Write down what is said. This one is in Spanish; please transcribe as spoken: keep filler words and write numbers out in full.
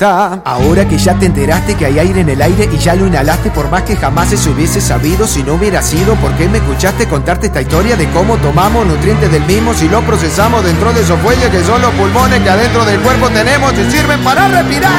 Ta. Ahora que ya te enteraste que hay aire en el aire y ya lo inhalaste, por más que jamás eso hubiese sabido si no hubiera sido porque me escuchaste contarte esta historia de cómo tomamos nutrientes del mismo si lo procesamos dentro de esos fuelles que son los pulmones que adentro del cuerpo tenemos y sirven para respirar.